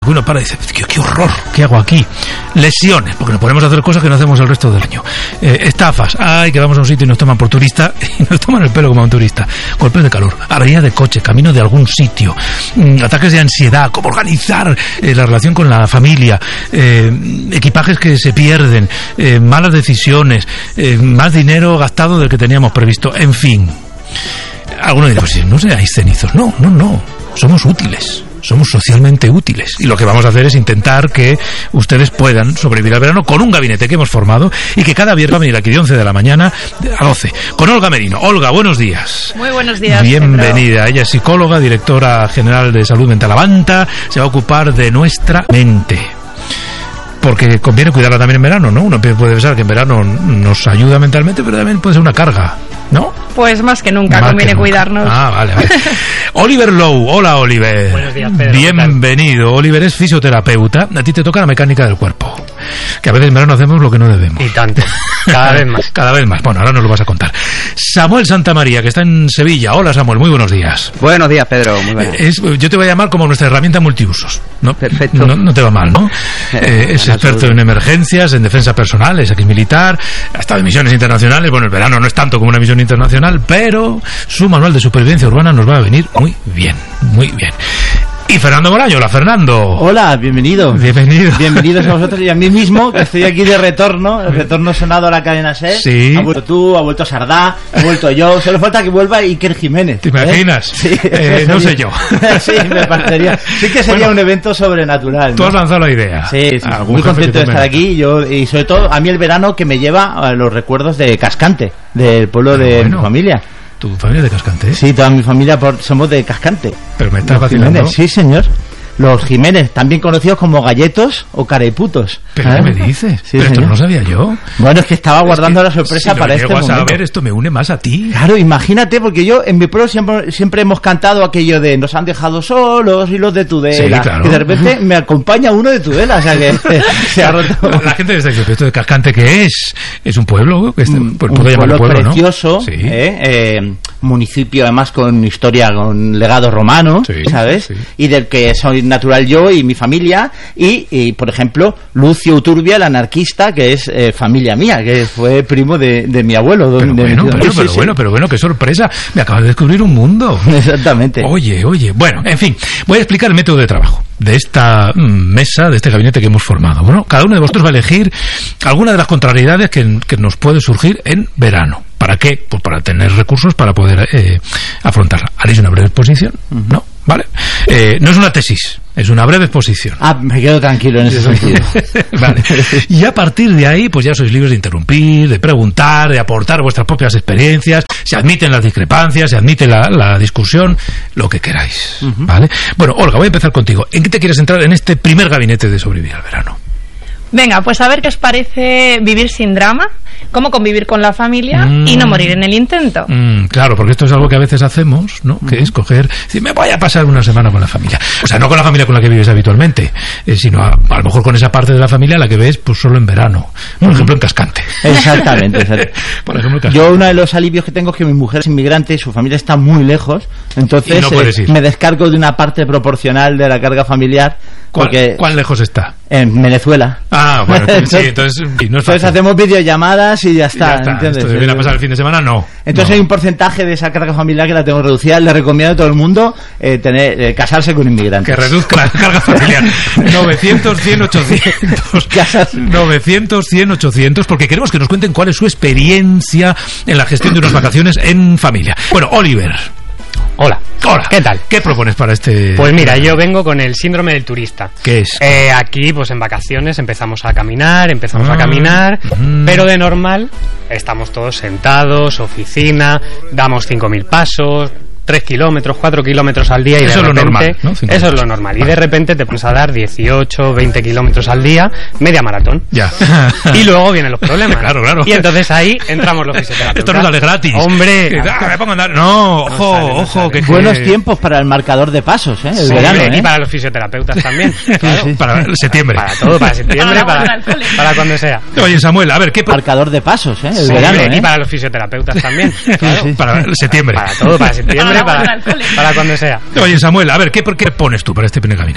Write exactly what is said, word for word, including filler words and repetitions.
que uno para y dice, qué, qué horror, ¿qué hago aquí? Lesiones, porque nos ponemos a hacer cosas que no hacemos el resto del año. Eh, estafas, ay, que vamos a un sitio y nos toman por turista, y nos toman el pelo como a un turista. Golpes de calor, avería de coche, camino de algún sitio, mmm, ataques de ansiedad, cómo organizar eh, la relación con la familia, eh, equipajes que se pierden, eh, malas decisiones, eh, más dinero gastado del que teníamos previsto, en fin. Algunos dirán, pues no seáis cenizos. No, no, no. Somos útiles. Somos socialmente útiles. Y lo que vamos a hacer es intentar que ustedes puedan sobrevivir al verano con un gabinete que hemos formado y que cada viernes va a venir aquí de once de la mañana a doce. Con Olga Merino. Olga, buenos días. Muy buenos días. Bienvenida. Pedro. Ella es psicóloga, directora general de Salud Mental Avanta. Se va a ocupar de nuestra mente. Porque conviene cuidarla también en verano, ¿no? Uno puede pensar que en verano nos ayuda mentalmente, pero también puede ser una carga, ¿no? Pues más que nunca más conviene que nunca. Cuidarnos. Ah, vale, vale. Oliver Lowe. Hola, Oliver. Buenos días, Pedro. Bienvenido. Oliver es fisioterapeuta. A ti te toca la mecánica del cuerpo. Que a veces en verano hacemos lo que no debemos. Y tanto. Cada vez más. Cada vez más. Bueno, ahora nos lo vas a contar. Samuel Santamaría, que está en Sevilla. Hola, Samuel. Muy buenos días. Buenos días, Pedro. Muy buenos. Es, yo te voy a llamar como nuestra herramienta multiusos, ¿no? Perfecto. No, no te va mal, ¿no? Eh, es experto en emergencias, en defensa personal, es ex militar, ha estado en misiones internacionales. Bueno, el verano no es tanto como una misión internacional, pero su manual de supervivencia urbana nos va a venir muy bien, muy bien. Y Fernando Moraño. Hola, Fernando. Hola, bienvenido. Bienvenido. Bienvenidos a vosotros y a mí mismo, que estoy aquí de retorno. El retorno sonado a la cadena SER. Sí. Ha vuelto tú, ha vuelto Sardá, ha vuelto yo. Solo falta que vuelva Iker Jiménez. ¿Te imaginas? ¿Eh? Sí. Eh, no sé yo. Sí, me parecería. Sí que sería bueno, un evento sobrenatural, ¿no? Tú has lanzado la idea. Sí, sí. Muy contento de estar aquí. Yo, y sobre todo, a mí el verano que me lleva a los recuerdos de Cascante, del pueblo Pero de bueno. mi familia. ¿Tu familia es de Cascante? Sí, toda mi familia por, somos de Cascante. Pero me estás vacilando. Sí, señor. Los Jiménez, también conocidos como galletos o careputos. ¿Pero qué me dices? Sí, Pero esto señor. no lo sabía yo. Bueno, es que estaba guardando es que, la sorpresa si para este momento. A ver, esto me une más a ti. Claro, imagínate, porque yo en mi pueblo siempre, siempre hemos cantado aquello de nos han dejado solos y los de Tudela. Sí, claro. Y de repente me acompaña uno de Tudela, o sea que se ha roto. La gente de este esto de Cascante, ¿qué es? Es un pueblo, que este, un, puedo un llamar pueblo, pueblo precioso, ¿no? Sí. eh, eh, municipio además con historia, con legado romano, sí, ¿sabes? Sí. Y del que soy natural yo y mi familia, y, y por ejemplo Lucio Uturbia, el anarquista, que es eh, familia mía, que fue primo de, de mi abuelo. Pero, de, bueno, de, pero, sí, pero sí. bueno, pero bueno, qué sorpresa, me acabas de descubrir un mundo. Exactamente. Oye, oye, bueno, en fin, voy a explicar el método de trabajo de esta mm, mesa, de este gabinete que hemos formado. Bueno, cada uno de vosotros va a elegir alguna de las contrariedades que, que nos puede surgir en verano. ¿Para qué? Pues para tener recursos para poder eh, afrontarla. Haréis una breve exposición, uh-huh. ¿no? ¿Vale? Eh, no es una tesis, es una breve exposición. Ah, me quedo tranquilo en ese sentido. Vale. Y a partir de ahí, pues ya sois libres de interrumpir, de preguntar, de aportar vuestras propias experiencias, se admiten las discrepancias, se admite la, la discusión, lo que queráis, uh-huh. ¿vale? Bueno, Olga, voy a empezar contigo. ¿En qué te quieres entrar en este primer gabinete de sobrevivir al verano? Venga, pues a ver qué os parece vivir sin drama, cómo convivir con la familia mm. y no morir en el intento. Mm, claro, porque esto es algo que a veces hacemos, ¿no? Mm. Que es coger, decir, me voy a pasar una semana con la familia. O sea, no con la familia con la que vives habitualmente, eh, sino a, a lo mejor con esa parte de la familia a la que ves pues solo en verano. Por mm. ejemplo, en Cascante. Exactamente, exactamente. Por ejemplo, en Cascante. Yo uno de los alivios que tengo es que mi mujer es inmigrante y su familia está muy lejos, entonces no eh, me descargo de una parte proporcional de la carga familiar. Porque ¿Cuál, ¿Cuál lejos está? En Venezuela. Ah, bueno, entonces, sí, entonces, sí, no es fácil. Entonces hacemos videollamadas y ya está, y ya está. ¿entiendes? Esto de viene a pasar el fin de semana, no. Entonces no. hay un porcentaje de esa carga familiar que la tengo reducida. Le recomiendo a todo el mundo eh, tener eh, casarse con inmigrantes. Que reduzca la carga familiar. novecientos, cien, ochocientos. Casas. novecientos, cien, ochocientos, porque queremos que nos cuenten cuál es su experiencia en la gestión de unas vacaciones en familia. Bueno, Oliver. Hola. Hola. ¿Qué tal? ¿Qué propones para este...? Pues mira, yo vengo con el síndrome del turista. ¿Qué es? Eh, aquí, pues en vacaciones empezamos a caminar, empezamos ah, a caminar, mm. pero de normal estamos todos sentados, oficina, damos cinco mil pasos, tres kilómetros, cuatro kilómetros al día y eso de repente... es lo normal, ¿no? Eso es lo normal. Y de repente te pones a dar dieciocho, veinte kilómetros al día, media maratón. Ya. Y luego vienen los problemas. Claro, claro. Y entonces ahí entramos los fisioterapeutas. Esto no sale gratis. Hombre. Que, ah, me pongo a andar. No, ojo, no sale, no ojo. Sale. Que, Buenos que... tiempos para el marcador de pasos, ¿eh? El sí, verano, ¿eh? Y para los fisioterapeutas también. Claro. Sí, sí. Para septiembre. Para todo, para septiembre, para, para, para cuando sea. Oye, Samuel, a ver, ¿qué... Marcador de pasos, ¿eh? El sí, verano, y ¿eh? para los fisioterapeutas también. Claro. Sí, sí. Para septiembre. Para todo, para septiembre, para, para cuando sea. Oye, Samuel, a ver, ¿qué, ¿qué pones tú para este primer gabinete?